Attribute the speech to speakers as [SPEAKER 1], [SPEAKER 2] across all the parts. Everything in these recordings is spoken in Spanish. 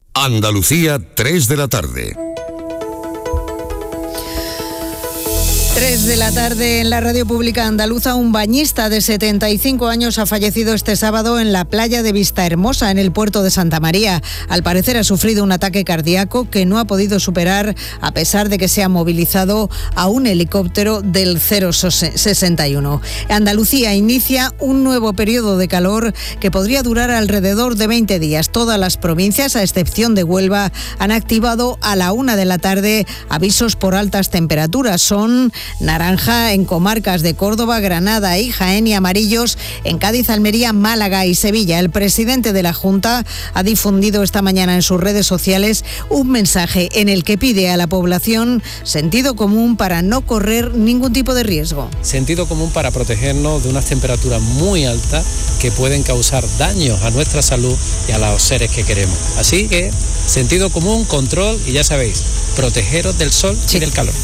[SPEAKER 1] Andalucía, 3 de la tarde.
[SPEAKER 2] 3 de la tarde en la radio pública andaluza. Un bañista de 75 años ha fallecido este sábado en la playa de Vistahermosa, en el puerto de Santa María. Al parecer ha sufrido un ataque cardíaco que no ha podido superar, a pesar de que se ha movilizado a un helicóptero del 061. Andalucía inicia un nuevo periodo de calor que podría durar alrededor de 20 días. Todas las provincias, a excepción de Huelva, han activado a la 1 de la tarde avisos por altas temperaturas. Son naranja en comarcas de Córdoba, Granada y Jaén, y amarillos en Cádiz, Almería, Málaga y Sevilla. El presidente de la Junta ha difundido esta mañana en sus redes sociales un mensaje en el que pide a la población sentido común para no correr ningún tipo de riesgo.
[SPEAKER 3] Sentido común para protegernos de unas temperaturas muy altas que pueden causar daños a nuestra salud y a los seres que queremos. Así que sentido común, control y ya sabéis, protegeros del sol y del calor.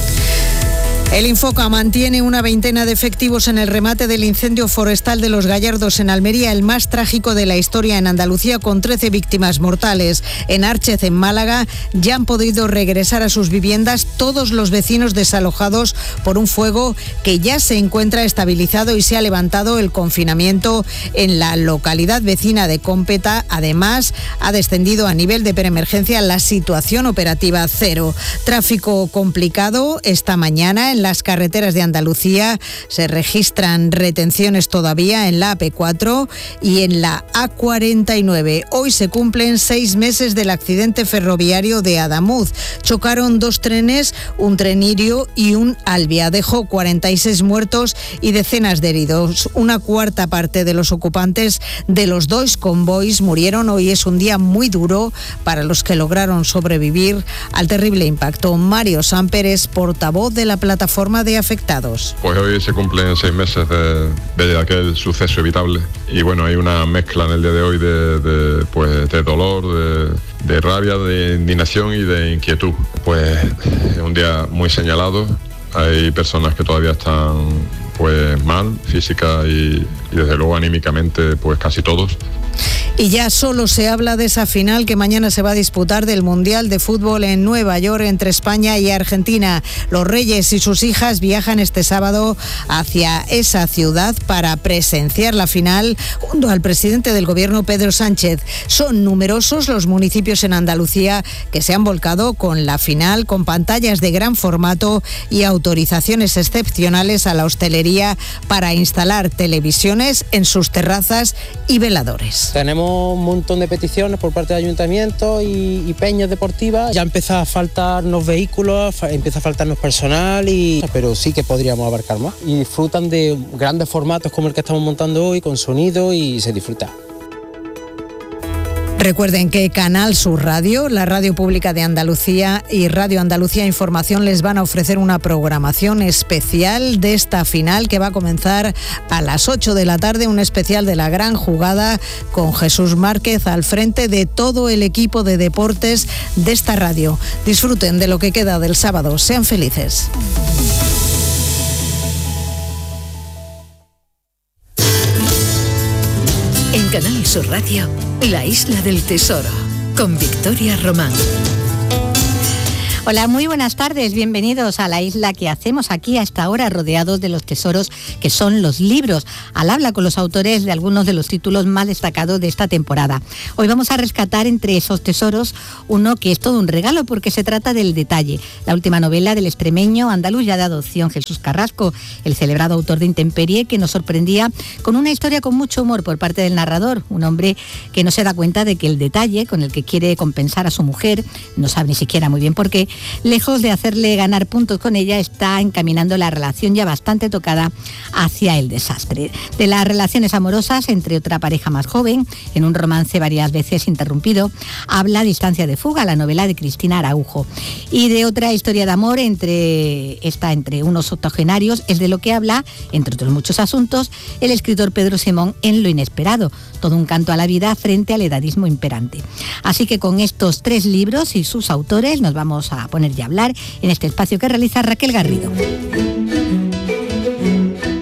[SPEAKER 2] El Infoca mantiene una veintena de efectivos en el remate del incendio forestal de Los Gallardos en Almería, el más trágico de la historia en Andalucía, con 13 víctimas mortales. En Árchez, en Málaga, ya han podido regresar a sus viviendas todos los vecinos desalojados por un fuego que ya se encuentra estabilizado, y se ha levantado el confinamiento en la localidad vecina de Cómpeta. Además, ha descendido a nivel de preemergencia la situación operativa cero. Tráfico complicado esta mañana en las carreteras de Andalucía. Se registran retenciones todavía en la AP4 y en la A49. Hoy se cumplen 6 meses del accidente ferroviario de Adamuz. Chocaron 2 trenes, un Trenirio y un Albia. Dejó 46 muertos y decenas de heridos. Una cuarta parte de los ocupantes de los 2 convoys murieron. Hoy es un día muy duro para los que lograron sobrevivir al terrible impacto. Mario Samper es portavoz de la plataforma de afectados.
[SPEAKER 4] Pues hoy se cumplen 6 meses de aquel suceso evitable, y bueno, hay una mezcla en el día de hoy de dolor, de rabia, de indignación y de inquietud. Pues es un día muy señalado. Hay personas que todavía están pues mal, física y desde luego anímicamente, pues casi todos.
[SPEAKER 2] Y ya solo se habla de esa final que mañana se va a disputar del Mundial de Fútbol en Nueva York entre España y Argentina. Los Reyes y sus hijas viajan este sábado hacia esa ciudad para presenciar la final junto al presidente del Gobierno, Pedro Sánchez. Son numerosos los municipios en Andalucía que se han volcado con la final, con pantallas de gran formato y autorizaciones excepcionales a la hostelería para instalar televisiones en sus terrazas y veladores.
[SPEAKER 5] Tenemos un montón de peticiones por parte de ayuntamientos y peñas deportivas. Ya empieza a faltarnos vehículos, empieza a faltarnos personal, pero sí que podríamos abarcar más. Y disfrutan de grandes formatos como el que estamos montando hoy, con sonido, y se disfruta.
[SPEAKER 2] Recuerden que Canal Sur Radio, la radio pública de Andalucía y Radio Andalucía Información les van a ofrecer una programación especial de esta final que va a comenzar a las 8 de la tarde, un especial de la gran jugada con Jesús Márquez al frente de todo el equipo de deportes de esta radio. Disfruten de lo que queda del sábado, sean felices.
[SPEAKER 6] En Canal Sur Radio, La Isla del Tesoro, con Victoria Román.
[SPEAKER 7] Hola, muy buenas tardes, bienvenidos a la isla que hacemos aquí a esta hora, rodeados de los tesoros que son los libros, al habla con los autores de algunos de los títulos más destacados de esta temporada. Hoy vamos a rescatar entre esos tesoros uno que es todo un regalo porque se trata del Detalle, la última novela del extremeño andaluz ya de adopción Jesús Carrasco, el celebrado autor de Intemperie, que nos sorprendía con una historia con mucho humor por parte del narrador, un hombre que no se da cuenta de que el detalle con el que quiere compensar a su mujer, no sabe ni siquiera muy bien por qué, lejos de hacerle ganar puntos con ella, está encaminando la relación ya bastante tocada hacia el desastre. De las relaciones amorosas entre otra pareja más joven, en un romance varias veces interrumpido, habla Distancia de fuga, la novela de Cristina Araujo. Y de otra historia de amor entre unos octogenarios es de lo que habla, entre otros muchos asuntos, el escritor Pedro Simón en Lo inesperado, todo un canto a la vida frente al edadismo imperante. Así que con estos 3 libros y sus autores nos vamos a poner ya a hablar en este espacio que realiza Raquel Garrido.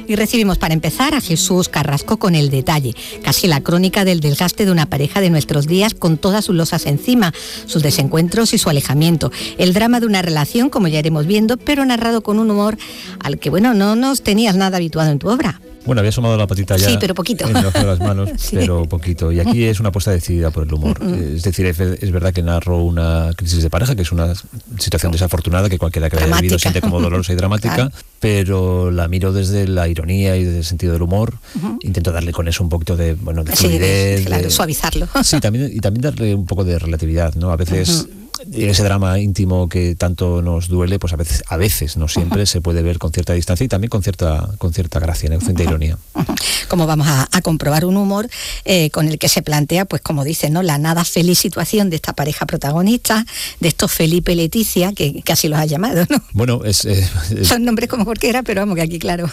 [SPEAKER 7] Y recibimos para empezar a Jesús Carrasco con El detalle, casi la crónica del desgaste de una pareja de nuestros días con todas sus losas encima, sus desencuentros y su alejamiento. El drama de una relación, como ya iremos viendo, pero narrado con un humor al que, bueno, no nos tenías nada habituado en tu obra.
[SPEAKER 8] Bueno, había asomado la patita ya.
[SPEAKER 7] Sí, pero poquito.
[SPEAKER 8] En debajo de las manos,
[SPEAKER 7] Sí.
[SPEAKER 8] pero poquito. Y aquí es una apuesta decidida por el humor. Es decir, es verdad que narro una crisis de pareja, que es una situación desafortunada que cualquiera que la haya vivido siente como dolorosa y dramática, claro. Pero la miro desde la ironía y desde el sentido del humor. Intento darle con eso un poquito de, bueno, de fluidez.
[SPEAKER 7] Sí, claro, suavizarlo.
[SPEAKER 8] Sí, también darle un poco de relatividad, ¿no? A veces... ese drama íntimo que tanto nos duele, pues a veces, no siempre, se puede ver con cierta distancia y también con cierta gracia, con cierta ironía.
[SPEAKER 7] Como vamos a comprobar un humor con el que se plantea, pues como dicen, ¿no?, la nada feliz situación de esta pareja protagonista, de estos Felipe y Leticia, que casi los ha llamado, ¿no?
[SPEAKER 8] Bueno,
[SPEAKER 7] son nombres como cualquiera, pero vamos, que aquí, claro,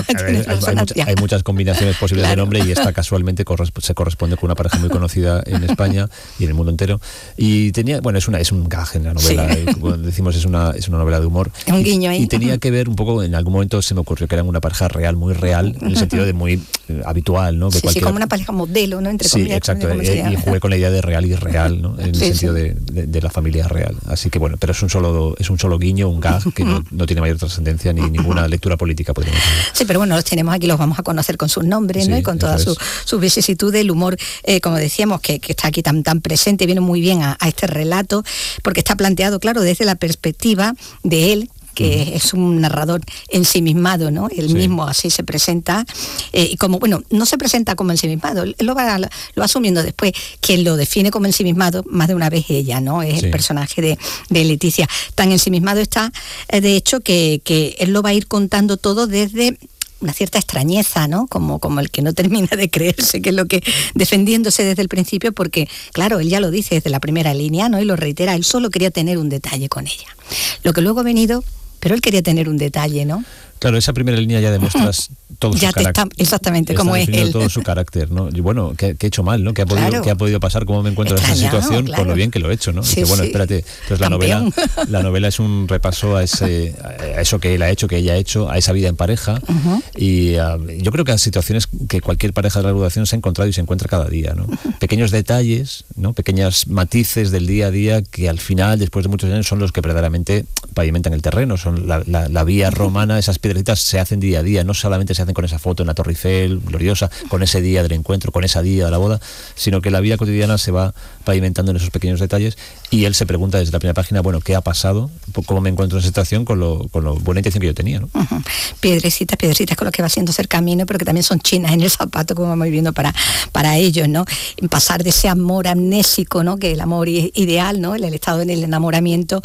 [SPEAKER 8] hay muchas combinaciones posibles, claro, de nombre, y esta casualmente se corresponde con una pareja muy conocida en España y en el mundo entero. Y tenía, bueno, es un gag en la novela, sí. Como decimos, es una novela de humor.
[SPEAKER 7] Un guiño ahí.
[SPEAKER 8] Y tenía que ver un poco, en algún momento se me ocurrió que eran una pareja real, muy real, en el sentido de muy habitual, ¿no? Que
[SPEAKER 7] sí, como una pareja modelo, ¿no? Entre comillas.
[SPEAKER 8] Sí, exacto, y jugué con la idea de real y real, ¿no? En el sentido de la familia real. Así que bueno, pero es un solo guiño, un gag que no tiene mayor trascendencia ni ninguna lectura política, podríamos decir.
[SPEAKER 7] Sí, pero bueno, los tenemos aquí, los vamos a conocer con sus nombres, ¿no? Y con toda su vicisitud, el humor, como decíamos, que está aquí tan presente, viene muy bien a este relato, porque está planteado, claro, desde la perspectiva de él, que es un narrador ensimismado, ¿no? Él mismo así se presenta, y como, bueno, no se presenta como ensimismado, él lo va asumiendo después. Quien lo define como ensimismado, más de una vez ella, ¿no? Es el personaje de Leticia. Tan ensimismado está, de hecho, que él lo va a ir contando todo desde una cierta extrañeza, ¿no? Como el que no termina de creerse, que es lo que, defendiéndose desde el principio, porque, claro, él ya lo dice desde la primera línea, ¿no? Y lo reitera, él solo quería tener un detalle con ella. Lo que luego ha venido, pero él quería tener un detalle, ¿no?
[SPEAKER 8] Claro, esa primera línea ya demuestras todo su carácter.
[SPEAKER 7] Exactamente, como es él.
[SPEAKER 8] Todo su carácter, ¿no? Y bueno, ¿qué he hecho mal, no? ¿Qué ha podido pasar? ¿Cómo me encuentro en esa situación? Claro. Con lo bien que lo he hecho, ¿no?
[SPEAKER 7] Sí,
[SPEAKER 8] y que, bueno, espérate. Entonces la novela es un repaso a eso que él ha hecho, que ella ha hecho, a esa vida en pareja. Y yo creo que a situaciones que cualquier pareja de larga duración se ha encontrado y se encuentra cada día, ¿no? Pequeños detalles, ¿no? Pequeños matices del día a día que al final, después de muchos años, son los que verdaderamente pavimentan el terreno. Son la vía romana, esas piedrecitas se hacen día a día, no solamente se hacen con esa foto en la Torre Eiffel gloriosa, con ese día del encuentro, con esa día de la boda, sino que la vida cotidiana se va pavimentando en esos pequeños detalles, y él se pregunta desde la primera página, bueno, ¿qué ha pasado? ¿Cómo me encuentro en esa situación con lo buena intención que yo tenía, ¿no?
[SPEAKER 7] Piedrecitas con lo que va siendo ser camino, pero que también son chinas en el zapato, como vamos viendo para ellos, ¿no? En pasar de ese amor amnésico, ¿no? Que el amor ideal, ¿no? El estado en el enamoramiento,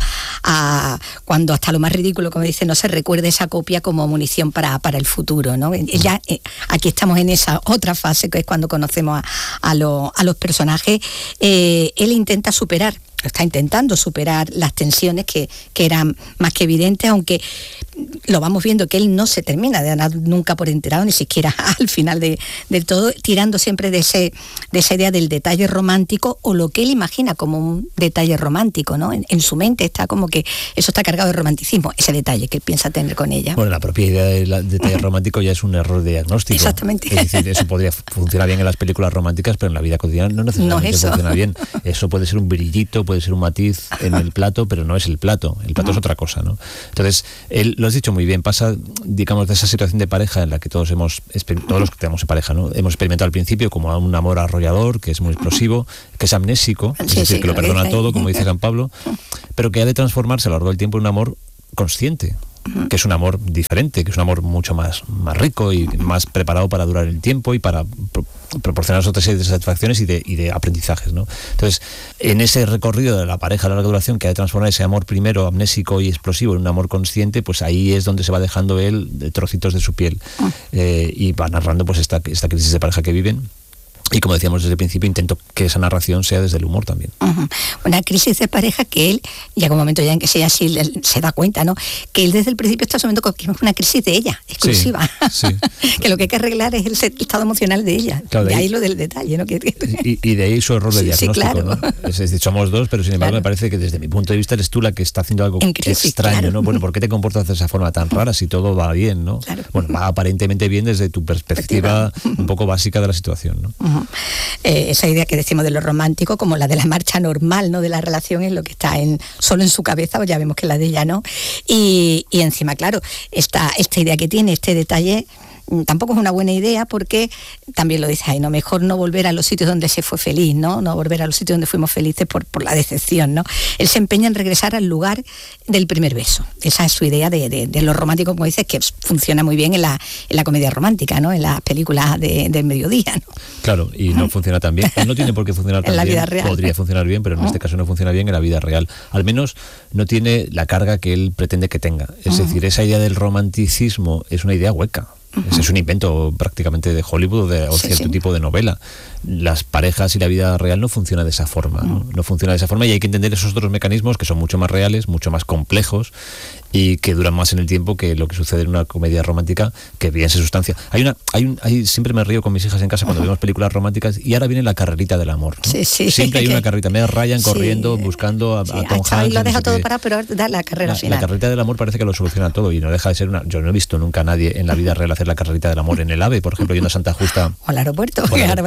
[SPEAKER 7] a cuando hasta lo más ridículo, como dice, no se recuerda esa copia como munición para el futuro, ¿no? Ya aquí estamos en esa otra fase, que es cuando conocemos a los personajes. Él está intentando superar las tensiones que eran más que evidentes, aunque lo vamos viendo que él no se termina de dar nunca por enterado, ni siquiera al final del todo, tirando siempre de esa idea del detalle romántico, o lo que él imagina como un detalle romántico, ¿no? En su mente está como que eso está cargado de romanticismo, ese detalle que él piensa tener con ella.
[SPEAKER 8] Bueno, la propia idea del detalle romántico ya es un error de diagnóstico.
[SPEAKER 7] Exactamente.
[SPEAKER 8] Es decir, eso podría funcionar bien en las películas románticas, pero en la vida cotidiana no necesariamente funciona bien. Eso puede ser un brillito, puede ser un matiz en el plato, pero no es el plato. El plato es otra cosa, ¿no? Entonces, él, lo has dicho muy bien, pasa, digamos, de esa situación de pareja en la que todos los que tenemos en pareja, ¿no? Hemos experimentado al principio como un amor arrollador, que es muy explosivo, que es amnésico, es decir, que lo perdona todo, como dice San Pablo, pero que ha de transformarse a lo largo del tiempo en un amor consciente, que es un amor diferente, que es un amor mucho más rico y más preparado para durar el tiempo y para proporcionar otra serie de satisfacciones y de aprendizajes, ¿no? Entonces, en ese recorrido de la pareja a larga duración, que ha de transformar ese amor primero amnésico y explosivo en un amor consciente, pues ahí es donde se va dejando él de trocitos de su piel, y va narrando pues esta crisis de pareja que viven. Y como decíamos desde el principio, intento que esa narración sea desde el humor también.
[SPEAKER 7] Una crisis de pareja que él, llega un momento ya en que sea así, se da cuenta, ¿no? Que él desde el principio está asumiendo que es una crisis de ella, exclusiva.
[SPEAKER 8] Sí.
[SPEAKER 7] Que lo que hay que arreglar es el estado emocional de ella. Claro, de ahí lo del detalle, ¿no?
[SPEAKER 8] Y de ahí su error de diagnóstico, claro. ¿no? Es decir, somos dos, pero sin embargo me parece que desde mi punto de vista eres tú la que está haciendo algo crisis, extraño, ¿no? Bueno, ¿por qué te comportas de esa forma tan rara si todo va bien, ¿no? Claro. Bueno, va aparentemente bien desde tu perspectiva un poco básica de la situación, ¿no?
[SPEAKER 7] Esa idea que decimos de lo romántico como la de la marcha normal, ¿no? De la relación es lo que está solo en su cabeza, o ya vemos que la de ella no. Y encima, claro, esta idea que tiene, este detalle, tampoco es una buena idea porque también lo dice ahí, ¿no? Mejor no volver a los sitios donde se fue feliz, ¿no? No volver a los sitios donde fuimos felices por la decepción, ¿no? Él se empeña en regresar al lugar del primer beso. Esa es su idea de lo romántico, como dices, que funciona muy bien en la comedia romántica, ¿no? En las películas del mediodía, ¿no?
[SPEAKER 8] Claro, y no funciona tan bien. No tiene por qué funcionar tan bien. En la vida real. Podría funcionar bien, pero en este caso no funciona bien en la vida real. Al menos no tiene la carga que él pretende que tenga. Es decir, esa idea del romanticismo es una idea hueca. Ese es un invento prácticamente de Hollywood o cierto tipo de novela. Las parejas y la vida real no funciona de esa forma, ¿no? Funciona de esa forma, y hay que entender esos otros mecanismos que son mucho más reales, mucho más complejos y que duran más en el tiempo que lo que sucede en una comedia romántica, que bien se sustancia. Siempre me río con mis hijas en casa cuando vemos películas románticas, y ahora viene la carrerita del amor, ¿no? Siempre hay una carrerita, me Ryan corriendo, buscando a Tom Hanks.
[SPEAKER 7] Y lo deja todo para, pero da la carrera final.
[SPEAKER 8] La carrerita del amor parece que lo soluciona todo, y no deja de ser yo no he visto nunca a nadie en la vida real hacer la carrerita del amor en el AVE, por ejemplo, yendo a Santa Justa.
[SPEAKER 7] O al aeropuerto.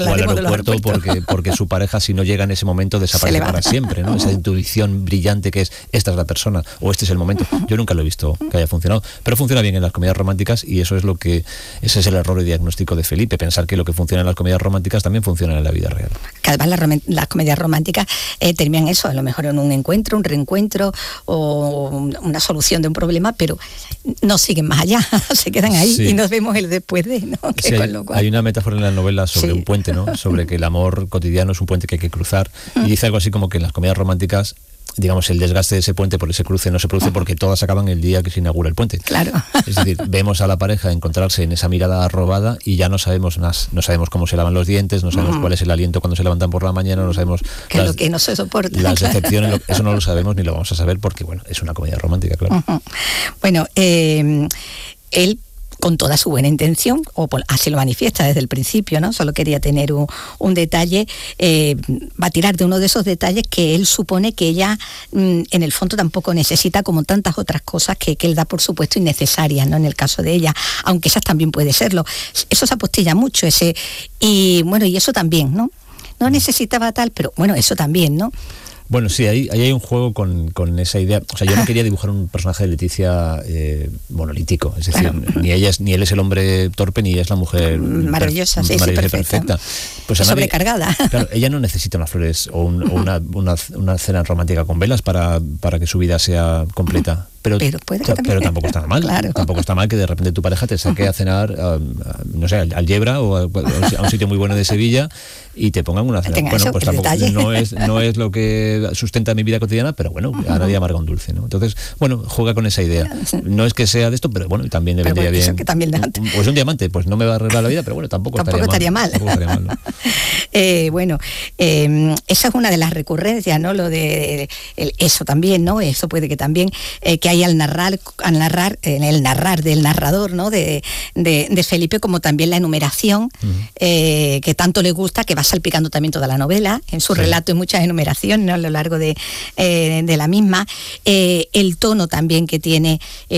[SPEAKER 8] Porque su pareja, si no llega en ese momento, desaparece para siempre, ¿no? Esa intuición brillante que es, esta es la persona, o este es el momento. Yo nunca lo he visto que haya funcionado, pero funciona bien en las comedias románticas, y ese es el error de diagnóstico de Felipe, pensar que lo que funciona en las comedias románticas también funciona en la vida real.
[SPEAKER 7] Además, las comedias románticas terminan eso, a lo mejor en un encuentro, un reencuentro o una solución de un problema, pero no siguen más allá, se quedan ahí y nos vemos el después de, ¿no?
[SPEAKER 8] Hay una metáfora en la novela sobre un puente, ¿no? Sobre que el amor cotidiano es un puente que hay que cruzar, y dice algo así como que en las comedias románticas, digamos, el desgaste de ese puente por ese cruce no se produce porque todas acaban el día que se inaugura el puente.
[SPEAKER 7] Claro.
[SPEAKER 8] Es decir, vemos a la pareja encontrarse en esa mirada robada y ya no sabemos más, no sabemos cómo se lavan los dientes, no sabemos cuál es el aliento cuando se levantan por la mañana, no sabemos
[SPEAKER 7] que es lo que no se soporta.
[SPEAKER 8] Las decepciones, eso no lo sabemos ni lo vamos a saber porque, bueno, es una comedia romántica, claro.
[SPEAKER 7] Bueno, él, con toda su buena intención, así lo manifiesta desde el principio, ¿no? Solo quería tener un detalle, va a tirar de uno de esos detalles que él supone que ella, en el fondo, tampoco necesita, como tantas otras cosas que él da por supuesto innecesarias, ¿no? En el caso de ella, aunque esas también puede serlo. Eso se apostilla mucho, y bueno, y eso también, ¿no? No necesitaba tal, pero bueno, eso también, ¿no?
[SPEAKER 8] Bueno, sí, ahí hay un juego con esa idea. O sea, yo no quería dibujar un personaje de Leticia monolítico. Es decir, ni él es el hombre torpe, ni ella es la mujer
[SPEAKER 7] maravillosa,
[SPEAKER 8] perfecta. Pues
[SPEAKER 7] sobrecargada.
[SPEAKER 8] Claro, ella no necesita unas flores o una cena romántica con velas para que su vida sea completa. Pero tampoco está mal. Claro. Tampoco está mal que de repente tu pareja te saque a cenar, no sé, al Yebra o a un sitio muy bueno de Sevilla y te pongan una cena. Bueno, pues tampoco no es lo que sustenta mi vida cotidiana, pero bueno, a nadie amarga un dulce, ¿no? Entonces, bueno, juega con esa idea. No es que sea de esto, pero bueno, también le vendría bien. Que también pues un diamante, pues no me va a arreglar la vida, pero bueno, tampoco estaría mal. Tampoco estaría mal, ¿no?
[SPEAKER 7] Bueno, esa es una de las recurrencias, ¿no? Lo de eso también, ¿no? Eso puede que también que hay al narrar en el narrar del narrador, ¿no? De Felipe, como también la enumeración que tanto le gusta, que va salpicando también toda la novela, en su relato hay muchas enumeraciones, ¿no? A lo largo de la misma, el tono también que tiene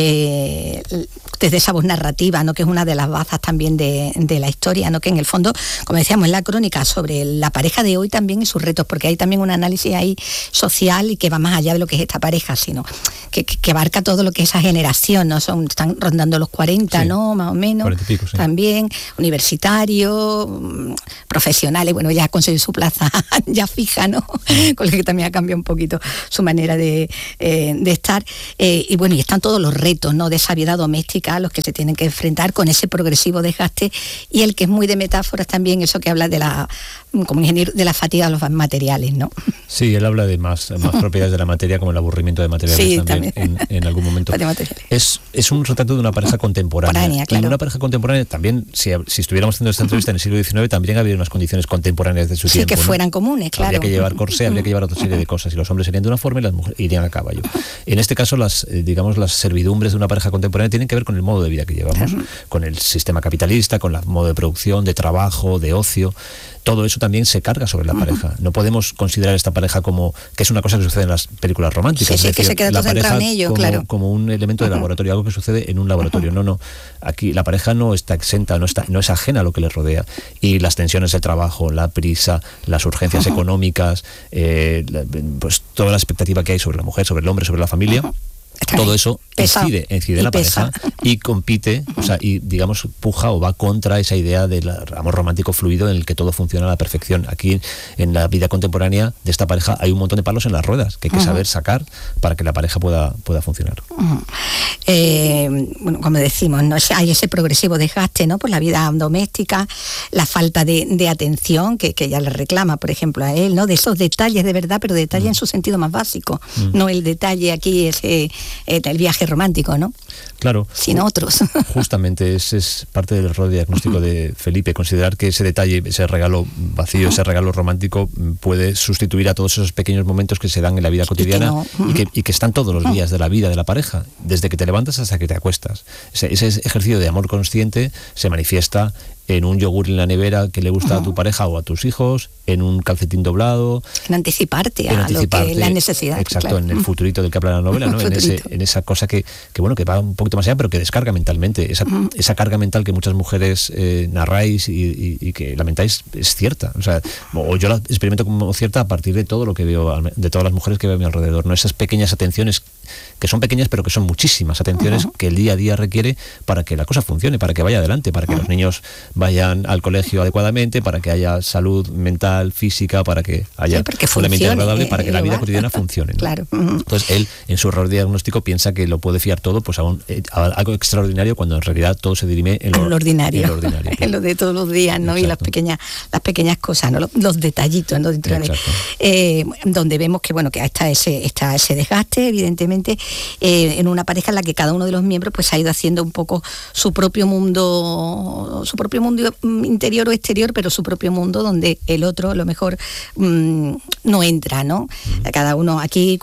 [SPEAKER 7] desde esa voz narrativa, ¿no? Que es una de las bazas también de la historia, ¿no? Que en el fondo, como decíamos, es la crónica sobre la pareja de hoy también y sus retos, porque hay también un análisis ahí social y que va más allá de lo que es esta pareja, sino que abarca todo lo que es esa generación, ¿no? Están rondando los 40, ¿no? Más o menos.
[SPEAKER 8] 40 y pico, sí.
[SPEAKER 7] También, universitarios, profesionales, bueno, ya ha conseguido su plaza ya fija, ¿no? Con lo que también ha cambiado un poquito su manera de estar. Y bueno, y están todos los retos, ¿no? De esa vida doméstica a los que se tienen que enfrentar con ese progresivo desgaste, y el que es muy de metáforas también, eso que habla de la como ingeniero de la fatiga de los materiales, ¿no?
[SPEAKER 8] Sí, él habla de más propiedades de la materia, como el aburrimiento de materiales, sí, también. En algún momento. Es un retrato de una pareja contemporánea. Claro. Y una pareja contemporánea también, si estuviéramos haciendo esta entrevista en el siglo XIX, también habría unas condiciones contemporáneas de su tiempo.
[SPEAKER 7] Sí, que fueran comunes, claro.
[SPEAKER 8] Habría que llevar corsé, habría que llevar otra serie de cosas, y los hombres serían de una forma y las mujeres irían a caballo. En este caso, las servidumbres de una pareja contemporánea tienen que ver con el modo de vida que llevamos, con el sistema capitalista, con el modo de producción, de trabajo, de ocio. Todo eso también se carga sobre la pareja. No podemos considerar esta pareja como que es una cosa que sucede en las películas románticas.
[SPEAKER 7] Sí, que se queda todo centrado en ello,
[SPEAKER 8] como un elemento de laboratorio, algo que sucede en un laboratorio. No. Aquí la pareja no está exenta, no es ajena a lo que le rodea. Y las tensiones del trabajo, la prisa, las urgencias económicas, pues toda la expectativa que hay sobre la mujer, sobre el hombre, sobre la familia. Todo eso incide en la pareja y compite, y digamos puja o va contra esa idea del amor romántico fluido en el que todo funciona a la perfección. Aquí en la vida contemporánea de esta pareja hay un montón de palos en las ruedas que hay que saber sacar para que la pareja pueda funcionar.
[SPEAKER 7] Bueno, como decimos, ¿no? Hay ese progresivo desgaste, ¿no? Por la vida doméstica, la falta de atención que ella le reclama, por ejemplo, a él, ¿no? De esos detalles de verdad, pero detalles en su sentido más básico, no el detalle aquí ese el viaje romántico, ¿no?
[SPEAKER 8] Claro.
[SPEAKER 7] Sino otros.
[SPEAKER 8] Justamente ese es parte del error diagnóstico de Felipe, considerar que ese detalle, ese regalo vacío, ese regalo romántico puede sustituir a todos esos pequeños momentos que se dan en la vida cotidiana y que están todos los días de la vida de la pareja, desde que te levantas hasta que te acuestas. Ese ejercicio de amor consciente se manifiesta en un yogur en la nevera que le gusta a tu pareja o a tus hijos, en un calcetín doblado.
[SPEAKER 7] En anticiparte a lo que las necesidades.
[SPEAKER 8] Exacto,
[SPEAKER 7] claro.
[SPEAKER 8] En el futurito del que habla la novela, ¿no? En esa cosa que va un poquito más allá, pero que descarga mentalmente. Esa carga mental que muchas mujeres narráis y que lamentáis es cierta. O yo la experimento como cierta a partir de todo lo que veo, de todas las mujeres que veo a mi alrededor, ¿no? Esas pequeñas atenciones, que son pequeñas, pero que son muchísimas atenciones que el día a día requiere para que la cosa funcione, para que vaya adelante, para que los niños vayan al colegio adecuadamente, para que haya salud mental, física, para que haya un ambiente agradable, para que la vida cotidiana funcione, ¿no?
[SPEAKER 7] Claro.
[SPEAKER 8] Entonces él, en su error diagnóstico, piensa que lo puede fiar todo pues a algo extraordinario, cuando en realidad todo se dirime en lo ordinario.
[SPEAKER 7] En lo de todos los días, ¿no? Exacto. Y las pequeñas cosas, ¿no? Los detallitos, ¿no? Dentro donde vemos que está ese desgaste, evidentemente, en una pareja en la que cada uno de los miembros pues ha ido haciendo un poco su propio mundo interior o exterior, pero su propio mundo donde el otro a lo mejor no entra, ¿no? Cada uno aquí,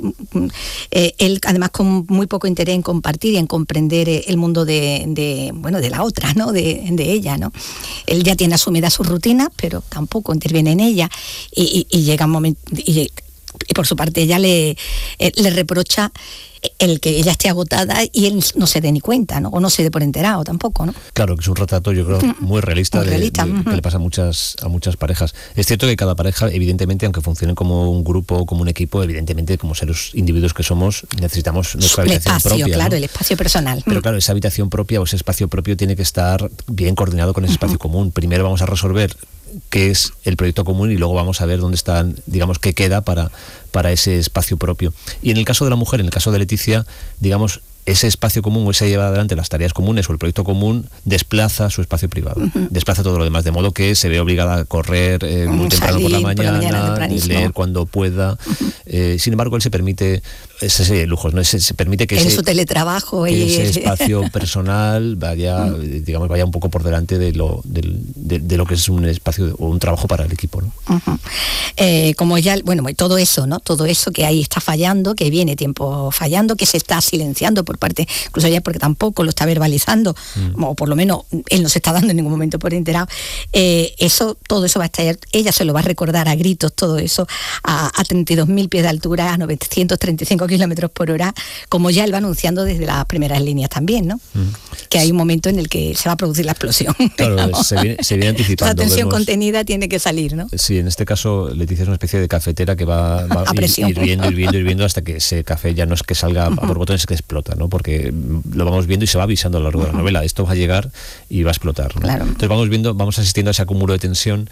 [SPEAKER 7] él además con muy poco interés en compartir y en comprender el mundo de la otra, ¿no? De ella, ¿no? Él ya tiene asumida sus rutinas, pero tampoco interviene en ella y llega un momento y por su parte ella le reprocha el que ella esté agotada y él no se dé ni cuenta, ¿no? O no se dé por enterado tampoco, ¿no?
[SPEAKER 8] Claro, que es un retrato, yo creo, muy realista, que le pasa a muchas parejas. Es cierto que cada pareja, evidentemente, aunque funcionen como un grupo, como un equipo, evidentemente, como seres individuos que somos, necesitamos nuestra habitación propia.
[SPEAKER 7] Claro,
[SPEAKER 8] ¿no?
[SPEAKER 7] El espacio personal.
[SPEAKER 8] Pero claro, esa habitación propia o ese espacio propio tiene que estar bien coordinado con ese espacio común. Primero vamos a resolver qué es el proyecto común y luego vamos a ver dónde están, digamos, qué queda para ese espacio propio. Y en el caso de la mujer, en el caso de Leticia, digamos, ese espacio común o ese llevar adelante las tareas comunes o el proyecto común desplaza su espacio privado, desplaza todo lo demás, de modo que se ve obligada a correr muy temprano por la mañana, leer cuando pueda. Sin embargo, él se permite esa serie de lujos, ¿no? Se permite que
[SPEAKER 7] su teletrabajo
[SPEAKER 8] que ese espacio personal vaya un poco por delante de lo que es un espacio o un trabajo para el equipo, ¿no?
[SPEAKER 7] Como ya, todo eso, ¿no? Todo eso que ahí está fallando, que viene tiempo fallando, que se está silenciando por parte, incluso ya porque tampoco lo está verbalizando, o por lo menos él no se está dando en ningún momento por enterado. Todo eso va a estallar, ella se lo va a recordar a gritos, todo eso, a 32.000 pies de altura, a 935 kilómetros por hora, como ya él va anunciando desde las primeras líneas también, ¿no? Que hay un momento en el que se va a producir la explosión.
[SPEAKER 8] Claro, se viene anticipando.
[SPEAKER 7] La tensión contenida tiene que salir, ¿no?
[SPEAKER 8] Sí, en este caso Leticia es una especie de cafetera que va hirviendo hasta que ese café ya no es que salga a por botones, es que explota, ¿no? Porque lo vamos viendo y se va avisando a lo largo de la novela. Esto va a llegar y va a explotar, ¿no?
[SPEAKER 7] Claro.
[SPEAKER 8] Entonces vamos asistiendo a ese acúmulo de tensión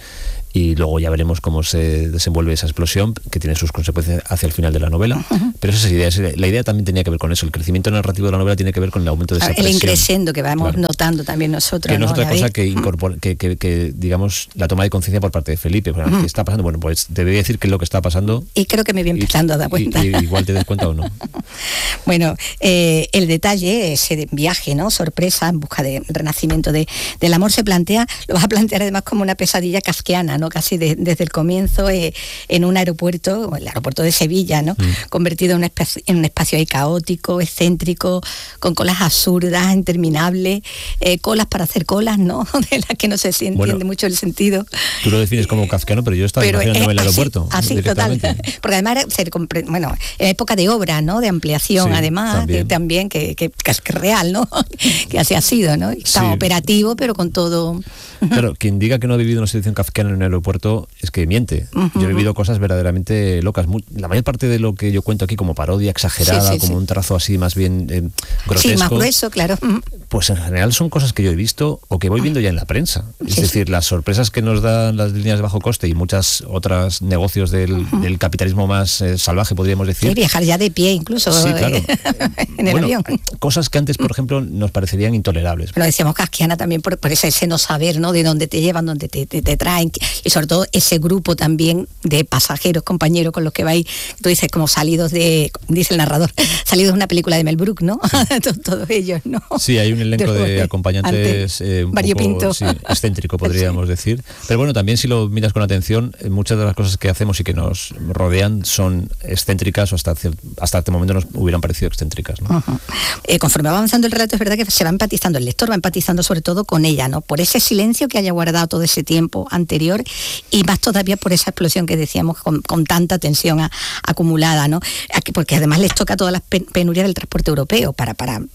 [SPEAKER 8] y luego ya veremos cómo se desenvuelve esa explosión, que tiene sus consecuencias hacia el final de la novela. Pero esa es la idea también tenía que ver con eso. El crecimiento narrativo de la novela tiene que ver con el aumento de esa presión.
[SPEAKER 7] El increscendo que vamos notando también nosotros.
[SPEAKER 8] Que no es otra cosa que incorpora, que digamos, la toma de conciencia por parte de Felipe. ¿Qué está pasando? Bueno, pues te voy a decir qué es lo que está pasando.
[SPEAKER 7] Y creo que me voy empezando a dar cuenta.
[SPEAKER 8] Y igual te des cuenta o no.
[SPEAKER 7] Bueno, el detalle, ese viaje, ¿no? Sorpresa en busca del renacimiento del amor lo vas a plantear además como una pesadilla kafkiana, ¿no? Casi desde el comienzo, en un aeropuerto, el aeropuerto de Sevilla, ¿no? Convertido en un espacio ahí caótico, excéntrico, con colas absurdas, interminables, colas para hacer colas, ¿no? De las que no se entiende mucho el sentido.
[SPEAKER 8] Tú lo defines como kafkiano, pero yo estaba imaginándome el aeropuerto.
[SPEAKER 7] Así, total. Porque además en época de obra, ¿no? De ampliación, además, también que es real, ¿no? Que así ha sido, ¿no? Estaba operativo, pero con todo.
[SPEAKER 8] Claro, quien diga que no ha vivido una situación kafkiana en un aeropuerto es que miente. Yo he vivido cosas verdaderamente locas. La mayor parte de lo que yo cuento aquí como parodia exagerada, como un trazo así más bien grotesco.
[SPEAKER 7] Sí, más grueso, claro.
[SPEAKER 8] Pues en general son cosas que yo he visto o que voy viendo ya en la prensa. Es decir, las sorpresas que nos dan las líneas de bajo coste y muchas otras negocios del capitalismo más salvaje, podríamos decir.
[SPEAKER 7] Sí, viajar ya de pie incluso.
[SPEAKER 8] Sí, claro.
[SPEAKER 7] En el avión.
[SPEAKER 8] Cosas que antes, por ejemplo, nos parecerían intolerables.
[SPEAKER 7] Lo decíamos kafkiana también por ese no saber, ¿no? De dónde te llevan, dónde te traen, y sobre todo ese grupo también de pasajeros, compañeros con los que vais, tú dices como salidos dice el narrador, salidos de una película de Mel Brooks, ¿no? Todos ellos, ¿no?
[SPEAKER 8] Sí, hay un elenco de acompañantes un poco excéntrico, podríamos decir. Pero bueno, también si lo miras con atención, muchas de las cosas que hacemos y que nos rodean son excéntricas o hasta este momento nos hubieran parecido excéntricas, ¿no?
[SPEAKER 7] Conforme va avanzando el relato, es verdad que se va empatizando, el lector va empatizando sobre todo con ella, ¿no? Por ese silencio que haya guardado todo ese tiempo anterior y más todavía por esa explosión que decíamos con tanta tensión acumulada, ¿no? Porque además les toca todas las penurias del transporte europeo para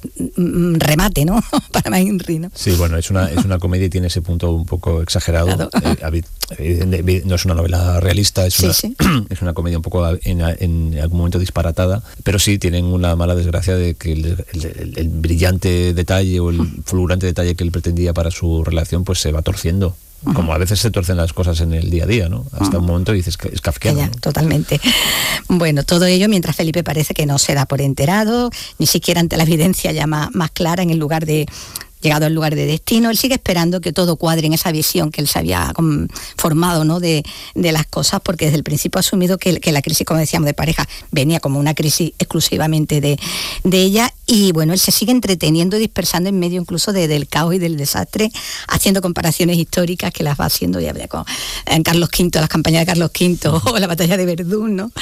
[SPEAKER 7] remate, ¿no? Para más Inri, ¿no?
[SPEAKER 8] Sí, bueno, es una comedia y tiene ese punto un poco exagerado. Claro. No es una novela realista, es una comedia un poco en algún momento disparatada, pero sí tienen una mala desgracia de que el brillante detalle o el fulgurante detalle que él pretendía para su relación pues se va torciendo. Como a veces se torcen las cosas en el día a día, ¿no? Hasta un momento dices que es kafkiano, ¿no?
[SPEAKER 7] Totalmente. Bueno, todo ello mientras Felipe parece que no se da por enterado, ni siquiera ante la evidencia ya más clara llegado al lugar de destino, él sigue esperando que todo cuadre en esa visión que él se había formado, ¿no? de las cosas, porque desde el principio ha asumido que la crisis, como decíamos, de pareja venía como una crisis exclusivamente de ella, y bueno, él se sigue entreteniendo y dispersando en medio incluso del caos y del desastre, haciendo comparaciones históricas que las va haciendo ya en Carlos V, las campañas de Carlos V o la batalla de Verdún, ¿no?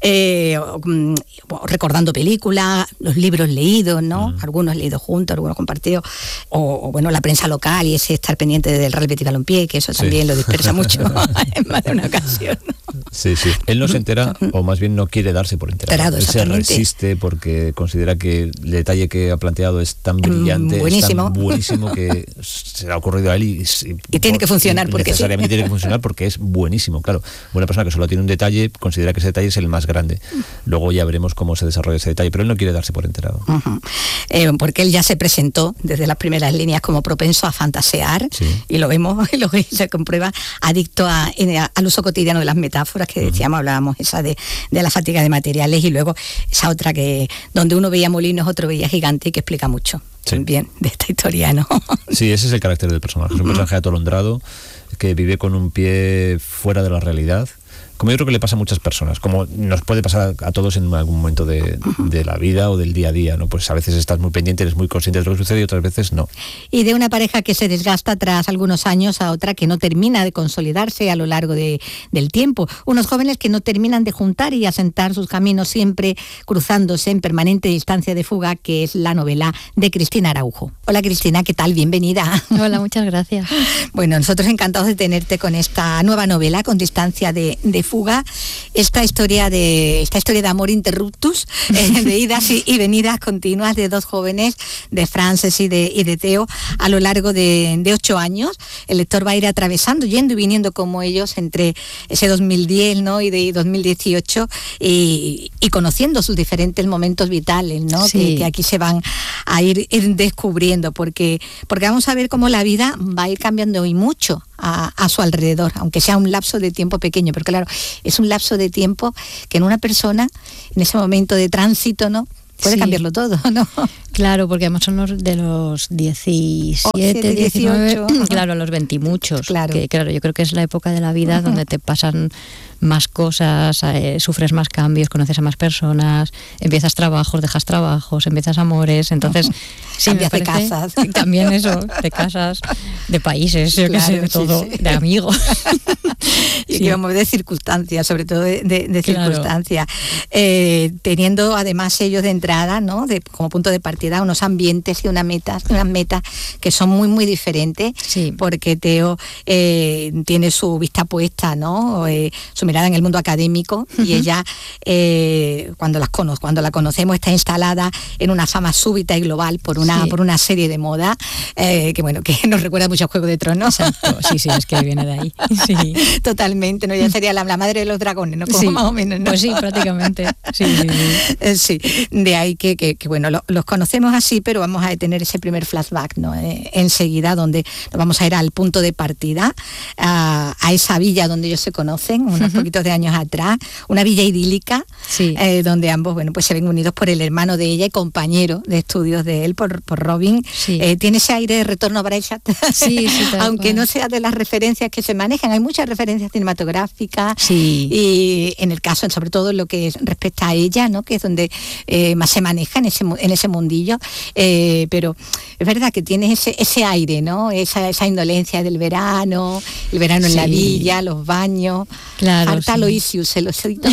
[SPEAKER 7] Recordando películas, los libros leídos, ¿no? Algunos leídos juntos, algunos compartidos, o bueno, la prensa local y ese estar pendiente del Real Betis Balompié, que eso también lo dispersa mucho en más de una ocasión, ¿no?
[SPEAKER 8] Sí. Él no se entera, o más bien no quiere darse por enterado. Él se resiste porque considera que el detalle que ha planteado es tan brillante,
[SPEAKER 7] buenísimo.
[SPEAKER 8] Es tan buenísimo que se le ha ocurrido a él y
[SPEAKER 7] tiene que funcionar porque
[SPEAKER 8] necesariamente tiene que funcionar porque es buenísimo. Claro, una persona que solo tiene un detalle considera que ese detalle es el más grande. Luego ya veremos cómo se desarrolla ese detalle, pero él no quiere darse por enterado.
[SPEAKER 7] Porque él ya se presentó desde las primeras líneas como propenso a fantasear, y lo vemos y se comprueba, adicto al uso cotidiano de las metáforas que decíamos, hablábamos esa de la fatiga de materiales, y luego esa otra que donde uno veía molinos, otro veía gigante, y que explica mucho también de esta historia, ¿no?
[SPEAKER 8] Sí, ese es el carácter del personaje, es un personaje atolondrado que vive con un pie fuera de la realidad, como yo creo que le pasa a muchas personas, como nos puede pasar a todos en algún momento de la vida o del día a día, ¿no? Pues a veces estás muy pendiente, eres muy consciente de lo que sucede y otras veces no.
[SPEAKER 7] Y de una pareja que se desgasta tras algunos años a otra que no termina de consolidarse a lo largo del tiempo. Unos jóvenes que no terminan de juntar y asentar sus caminos, siempre cruzándose en permanente distancia de fuga, que es la novela de Cristina Araujo. Hola Cristina, ¿qué tal? Bienvenida.
[SPEAKER 9] Hola, muchas gracias.
[SPEAKER 7] Bueno, nosotros encantados de tenerte con esta nueva novela, Con distancia de fuga, esta historia de amor interruptus, de idas y venidas continuas de dos jóvenes, de Frances y de Theo, a lo largo de 8 años. El lector va a ir atravesando, yendo y viniendo como ellos entre ese 2010, ¿no? y de 2018, y conociendo sus diferentes momentos vitales, ¿no?
[SPEAKER 9] Sí.
[SPEAKER 7] Que aquí se van a ir descubriendo, porque vamos a ver cómo la vida va a ir cambiando y mucho a su alrededor, aunque sea un lapso de tiempo pequeño, pero claro, es un lapso de tiempo que en una persona, en ese momento de tránsito, ¿no?, puede cambiarlo todo, ¿no?
[SPEAKER 9] Claro, porque además son los de los 17, 19, claro, los 20 y muchos.
[SPEAKER 7] Claro.
[SPEAKER 9] Que, claro, yo creo que es la época de la vida donde te pasan más cosas, sufres más cambios, conoces a más personas, empiezas trabajos, dejas trabajos, empiezas amores, entonces
[SPEAKER 7] cambias de casas.
[SPEAKER 9] También eso, de casas, de países, yo
[SPEAKER 7] claro,
[SPEAKER 9] qué sé, de todo, de amigos.
[SPEAKER 7] Y que vamos de circunstancias, sobre todo de circunstancias. Teniendo además ellos de entrada, ¿no?, como punto de partida, unos ambientes y unas metas que son muy, muy diferentes, porque Teo tiene su vista puesta, ¿no?, su mirada en el mundo académico, y ella, cuando la conocemos, está instalada en una fama súbita y global por una serie de moda, que bueno, que nos recuerda mucho a Juego de Tronos.
[SPEAKER 9] Exacto. Sí, es que viene de ahí. Sí.
[SPEAKER 7] Totalmente, ¿no? Ya sería la madre de los dragones, ¿no? Como más o menos, ¿no?
[SPEAKER 9] Pues sí, prácticamente.
[SPEAKER 7] Sí, de ahí que bueno, los conocemos así, pero vamos a tener ese primer flashback, ¿no?, enseguida, donde nos vamos a ir al punto de partida, a esa villa donde ellos se conocen, unos poquitos de años atrás, una villa idílica, donde ambos, bueno, pues se ven unidos por el hermano de ella y compañero de estudios de él, por Robin. Tiene ese aire de retorno a Braeshat, aunque no sea de las referencias que se manejan, hay muchas referencias cinematográficas, y en el caso, sobre todo en lo que respecta a ella, ¿no?, que es donde más se maneja en ese mundillo, pero es verdad que tiene ese aire, ¿no?, esa indolencia del verano, el verano en la villa, los baños, harta Aloysius, se lo cito.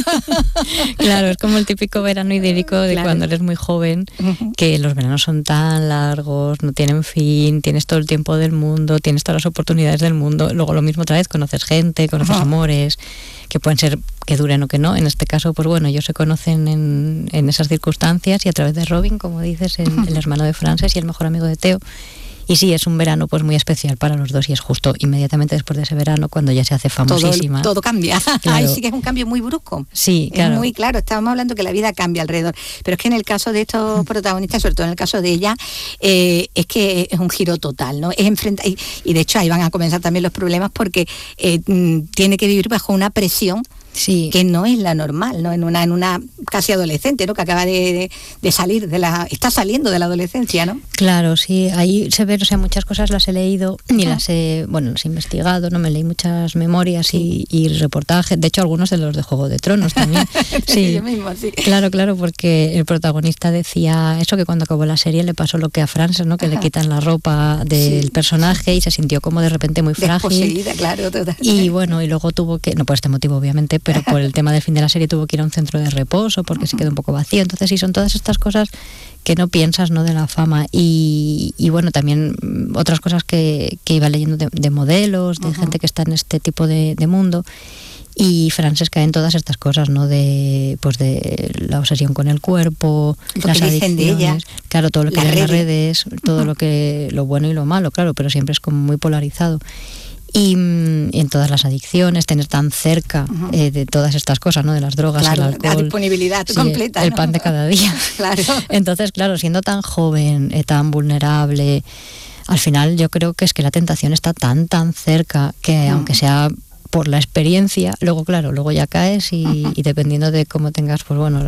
[SPEAKER 9] Claro, es como el típico verano idílico de cuando eres muy joven, que los veranos son tan largos, no tienen fin, tienes todo el tiempo del mundo, tienes todas las oportunidades del mundo, luego lo mismo otra vez, conoces gente, conoces amores, que pueden ser que duren o que no. En este caso, pues bueno, ellos se conocen en esas circunstancias, y a través de Robin, como dices, el hermano de Frances y el mejor amigo de Teo. Y sí, es un verano pues muy especial para los dos, y es justo inmediatamente después de ese verano cuando ya se hace famosísima.
[SPEAKER 7] Todo cambia.
[SPEAKER 9] Claro.
[SPEAKER 7] Ahí sí que es un cambio muy brusco.
[SPEAKER 9] Sí, claro.
[SPEAKER 7] Es muy claro, estábamos hablando que la vida cambia alrededor, pero es que en el caso de estos protagonistas, sobre todo en el caso de ella, es que es un giro total, ¿no? Es enfrentar, y de hecho ahí van a comenzar también los problemas, porque tiene que vivir bajo una presión que no es la normal, ¿no? En una casi adolescente, ¿no?, que acaba de salir está saliendo de la adolescencia, ¿no?
[SPEAKER 9] Claro, sí, ahí se ve, o sea, muchas cosas las he leído y las he investigado, ¿no? Me leí muchas memorias y reportajes, de hecho algunos de los de Juego de Tronos también. Sí,
[SPEAKER 7] yo mismo, sí.
[SPEAKER 9] Claro, porque el protagonista decía eso, que cuando acabó la serie le pasó lo que a Frances, ¿no?, que le quitan la ropa del personaje y se sintió como de repente muy frágil.
[SPEAKER 7] Desposeída, claro, totalmente.
[SPEAKER 9] Y bueno, y luego tuvo que, no por este motivo obviamente, pero por el tema del fin de la serie tuvo que ir a un centro de reposo porque se quedó un poco vacío. Entonces sí, son todas estas cosas que no piensas, ¿no?, de la fama. Y bueno, también otras cosas que iba leyendo de modelos, de gente que está en este tipo de mundo. Y Frances cae en todas estas cosas, ¿no?, de la obsesión con el cuerpo, las adicciones, de ella, claro, todo lo que hay en las redes, todo lo bueno y lo malo, claro, pero siempre es como muy polarizado. Y en todas las adicciones, tener tan cerca de todas estas cosas, ¿no?, de las drogas, el alcohol,
[SPEAKER 7] la disponibilidad completa,
[SPEAKER 9] el
[SPEAKER 7] ¿no?,
[SPEAKER 9] pan de cada día.
[SPEAKER 7] Claro.
[SPEAKER 9] Entonces, claro, siendo tan joven, tan vulnerable, al final yo creo que es que la tentación está tan cerca que aunque sea por la experiencia, luego ya caes y dependiendo de cómo tengas, pues bueno,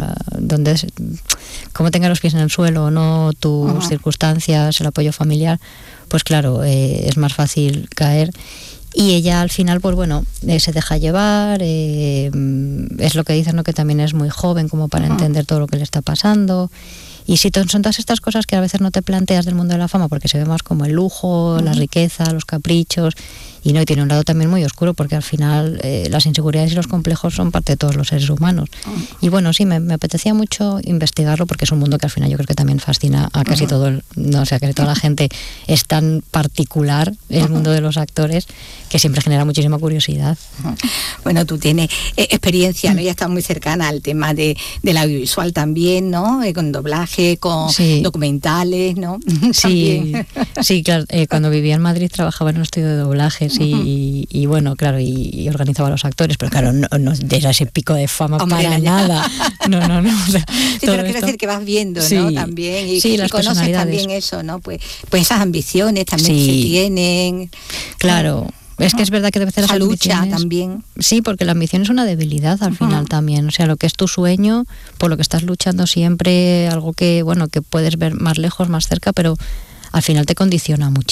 [SPEAKER 9] cómo tengas los pies en el suelo o no, tus circunstancias, el apoyo familiar, pues claro, es más fácil caer. Y ella al final, pues bueno, se deja llevar, es lo que dicen, ¿no?, que también es muy joven como para entender todo lo que le está pasando. Y sí, son todas estas cosas que a veces no te planteas del mundo de la fama porque se ve más como el lujo, la riqueza, los caprichos, y tiene un lado también muy oscuro porque al final las inseguridades y los complejos son parte de todos los seres humanos. Y bueno, sí, me apetecía mucho investigarlo porque es un mundo que al final yo creo que también fascina a casi casi toda la gente. Es tan particular el mundo de los actores que siempre genera muchísima curiosidad.
[SPEAKER 7] Bueno, tú tienes experiencia, ¿no? Ya estás muy cercana al tema del audiovisual también, ¿no? Con doblaje, con documentales, ¿no?
[SPEAKER 9] Sí, claro. Cuando vivía en Madrid trabajaba en un estudio de doblajes y bueno, claro, y organizaba a los actores, pero claro, no era ese pico de fama para nada. No. O sea,
[SPEAKER 7] sí, pero quiero decir que vas viendo, ¿no? También, y
[SPEAKER 9] las
[SPEAKER 7] conoces también eso, ¿no? Pues esas ambiciones también se tienen.
[SPEAKER 9] Claro. Es que es verdad que debe ser
[SPEAKER 7] esa lucha también.
[SPEAKER 9] Sí, porque la ambición es una debilidad al final también. O sea, lo que es tu sueño, por lo que estás luchando siempre, algo que, bueno, que puedes ver más lejos, más cerca, pero al final te condiciona muchísimo.